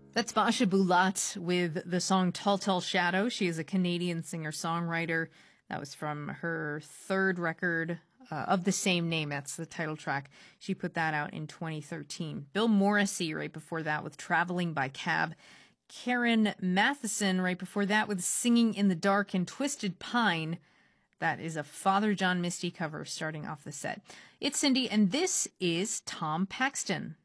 That's Basha Bulat with the song Tall Tall Shadow. She is a Canadian singer-songwriter. That was from her third record of the same name. That's the title track. She put that out in 2013. Bill Morrissey right before that with Traveling by Cab. Karen Matheson right before that with Singing in the Dark and Twisted Pine. That is a Father John Misty cover starting off the set. It's Cindy, and this is Tom Paxton.